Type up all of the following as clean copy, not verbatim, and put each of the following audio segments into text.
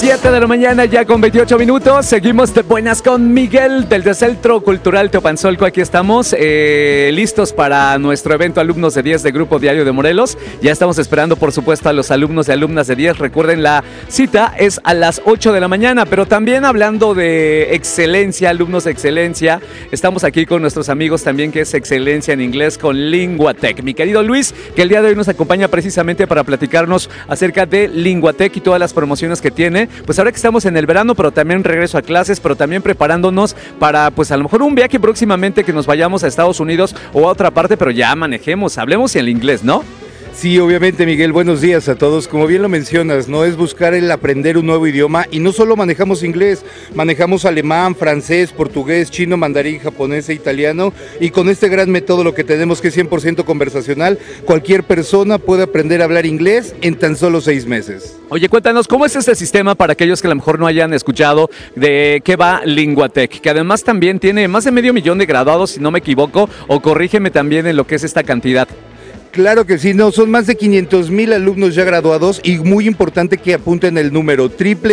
7 de la mañana ya con 28 minutos. Seguimos de buenas con Miguel del Centro Cultural Teopanzolco. Aquí estamos listos para nuestro evento Alumnos de 10 de Grupo Diario de Morelos. Ya estamos esperando, por supuesto, a los alumnos y alumnas de 10. Recuerden, la cita es a las 8 de la mañana, pero también hablando de excelencia, alumnos de excelencia, estamos aquí con nuestros amigos también que es excelencia en inglés con Linguatec. Mi querido Luis, que el día de hoy nos acompaña precisamente para platicarnos acerca de Linguatec y todas las promociones que tiene, pues ahora que estamos en el verano, pero también regreso a clases, pero también preparándonos para, pues a lo mejor un viaje próximamente que nos vayamos a Estados Unidos o a otra parte, pero ya manejemos, hablemos en el inglés, ¿no? Sí, obviamente, Miguel, buenos días a todos. Como bien lo mencionas, no es buscar el aprender un nuevo idioma y no solo manejamos inglés, manejamos alemán, francés, portugués, chino, mandarín, japonés e italiano, y con este gran método lo que tenemos que es 100% conversacional, cualquier persona puede aprender a hablar inglés en tan solo 6 meses. Oye, cuéntanos, ¿cómo es este sistema para aquellos que a lo mejor no hayan escuchado de qué va Linguatec? Que además también tiene más de 500,000 de graduados, si no me equivoco, o corrígeme también en lo que es esta cantidad. Claro que sí, no, son más de 500,000 alumnos ya graduados y muy importante que apunten el número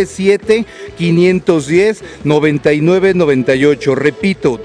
777-510-9998. Repito,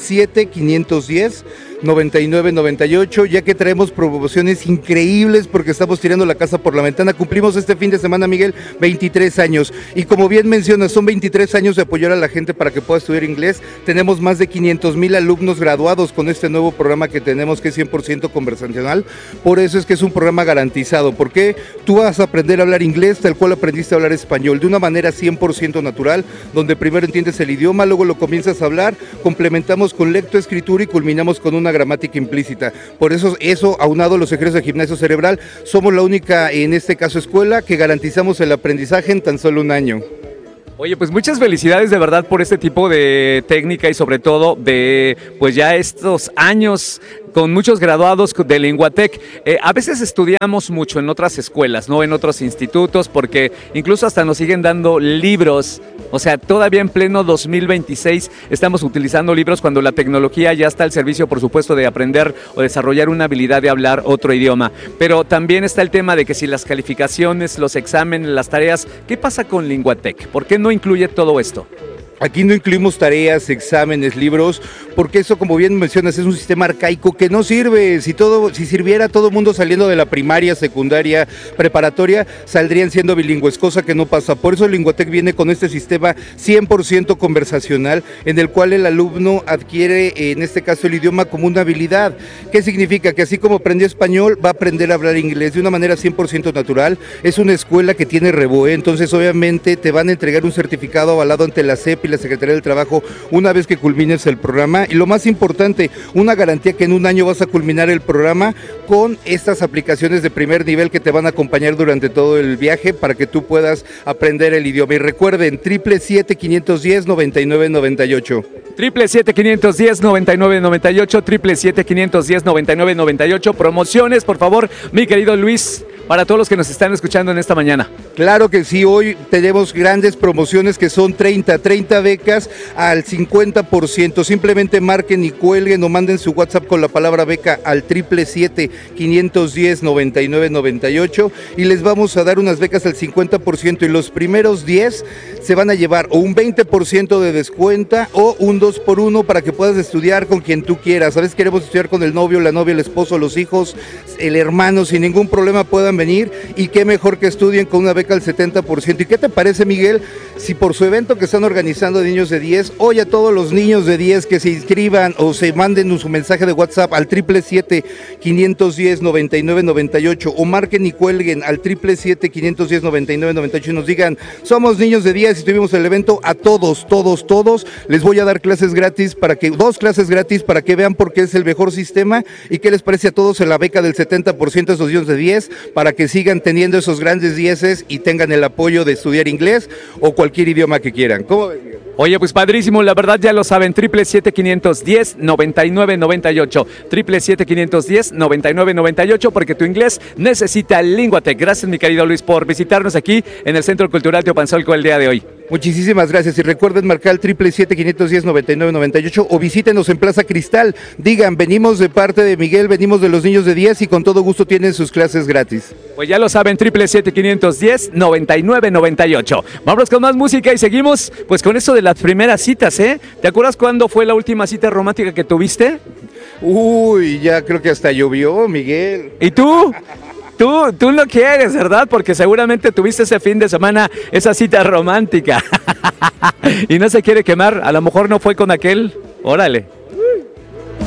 777-510-9998, ya que traemos promociones increíbles porque estamos tirando la casa por la ventana. Cumplimos este fin de semana, Miguel, 23 años. Y como bien mencionas, son 23 años de apoyar a la gente para que pueda estudiar inglés. Tenemos más de 500,000 alumnos graduados con este nuevo programa que tenemos, que es 100% conversacional. Por eso es que es un programa garantizado, porque tú vas a aprender a hablar inglés tal cual aprendiste a hablar español, de una manera 100% natural, donde primero entiendes el idioma, luego lo comienzas a hablar, complementamos con lectoescritura y culminamos con una gramática implícita. Por eso, aunado a los ejercicios de gimnasio cerebral, somos la única, en este caso escuela, que garantizamos el aprendizaje en tan solo un año. Oye, pues muchas felicidades de verdad por este tipo de técnica y sobre todo de, pues ya estos años con muchos graduados de Linguatec. A veces estudiamos mucho en otras escuelas, ¿no? En otros institutos, porque incluso hasta nos siguen dando libros. O sea, todavía en pleno 2026 estamos utilizando libros cuando la tecnología ya está al servicio, por supuesto, de aprender o desarrollar una habilidad de hablar otro idioma. Pero también está el tema de que si las calificaciones, los exámenes, las tareas, ¿qué pasa con Linguatec? ¿Por qué no incluye todo esto? Aquí no incluimos tareas, exámenes, libros, porque eso, como bien mencionas, es un sistema arcaico que no sirve. Si sirviera, todo el mundo saliendo de la primaria, secundaria, preparatoria, saldrían siendo bilingües, cosa que no pasa. Por eso Linguatec viene con este sistema 100% conversacional, en el cual el alumno adquiere, en este caso, el idioma como una habilidad. ¿Qué significa? Que así como aprendió español, va a aprender a hablar inglés de una manera 100% natural. Es una escuela que tiene REBOE, entonces obviamente te van a entregar un certificado avalado ante la SEP y la Secretaría del Trabajo una vez que culmines el programa, y lo más importante, una garantía que en un año vas a culminar el programa con estas aplicaciones de primer nivel que te van a acompañar durante todo el viaje para que tú puedas aprender el idioma. Y recuerden, 777-510-9998. 777-510-9998, 777-510-9998. Promociones, por favor, mi querido Luis, para todos los que nos están escuchando en esta mañana. Claro que sí, hoy tenemos grandes promociones que son 30 becas al 50%. Simplemente marquen y cuelguen o manden su WhatsApp con la palabra beca al 777-510-9998 y les vamos a dar unas becas al 50%, y los primeros 10 se van a llevar o un 20% de descuento o un 2x1 para que puedas estudiar con quien tú quieras. ¿Sabes? Queremos estudiar con el novio, la novia, el esposo, los hijos, el hermano, sin ningún problema puedan venir, y qué mejor que estudien con una beca al 70%. ¿Y qué te parece, Miguel, si por su evento que están organizando de niños de 10, hoy a todos los niños de 10 que se inscriban o se manden su mensaje de WhatsApp al 777-510-9998 o marquen y cuelguen al 777-510-9998 y nos digan, somos niños de 10 y tuvimos el evento? A todos les voy a dar clases gratis dos clases gratis para que vean por qué es el mejor sistema, y qué les parece a todos en la beca del 70% de esos niños de 10 para que sigan teniendo esos grandes 10 y tengan el apoyo de estudiar inglés o cualquier idioma que quieran. ¿Cómo ves, Miguel? Oye, pues padrísimo, la verdad ya lo saben, 777-510-9998, 777-510-9998, porque tu inglés necesita Linguatec. Gracias, mi querido Luis, por visitarnos aquí en el Centro Cultural Teopanzolco el día de hoy. Muchísimas gracias y recuerden marcar el 777-510-9998 o visítenos en Plaza Cristal. Digan, venimos de parte de Miguel, venimos de los niños de 10 y con todo gusto tienen sus clases gratis. Pues ya lo saben, 777-510-9998. Vámonos con más música y seguimos pues con eso de las primeras citas, ¿eh? ¿Te acuerdas cuándo fue la última cita romántica que tuviste? Uy, ya creo que hasta llovió, Miguel. ¿Y tú? Tú lo quieres, ¿verdad? Porque seguramente tuviste ese fin de semana esa cita romántica y no se quiere quemar. A lo mejor no fue con aquel. Órale.